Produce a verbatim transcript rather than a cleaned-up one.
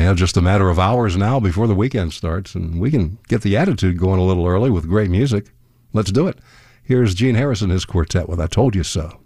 Yeah, just a matter of hours now before the weekend starts, and we can get the attitude going a little early with great music. Let's do it. Here's Gene Harrison, his quartet with I Told You So.